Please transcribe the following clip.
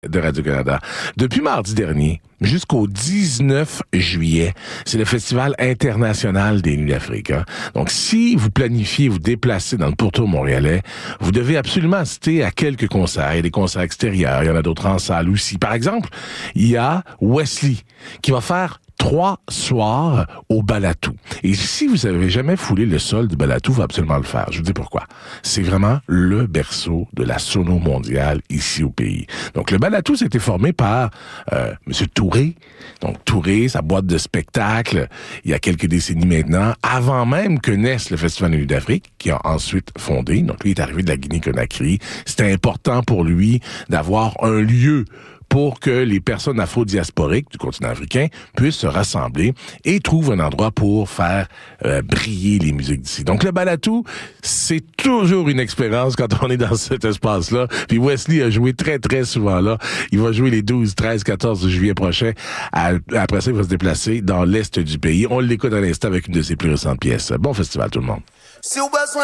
de Radio-Canada. Depuis mardi dernier, jusqu'au 19 juillet, c'est le Festival international des Nuits d'Afrique. Hein? Donc, si vous planifiez vous déplacer dans le pourtour montréalais, vous devez absolument assister à quelques concerts. Il y a des concerts extérieurs, il y en a d'autres en salle aussi. Par exemple, il y a Wesley qui va faire 3 soirs au Balatou. Et si vous avez jamais foulé le sol du Balatou, il faut absolument le faire. Je vous dis pourquoi. C'est vraiment le berceau de la sono mondiale ici au pays. Donc, le Balatou, c'était formé par M. Touré. Donc, Touré, sa boîte de spectacle, il y a quelques décennies maintenant, avant même que naisse le Festival des Nuits d'Afrique, qui a ensuite fondé. Donc, lui est arrivé de la Guinée-Conakry. C'était important pour lui d'avoir un lieu pour que les personnes afro-diasporiques du continent africain puissent se rassembler et trouvent un endroit pour faire briller les musiques d'ici. Donc, le Balatou, c'est toujours une expérience quand on est dans cet espace-là. Puis Wesley a joué très, très souvent là. Il va jouer les 12, 13, 14 juillet prochain. Après ça, il va se déplacer dans l'est du pays. On l'écoute à l'instant avec une de ses plus récentes pièces. Bon festival, tout le monde.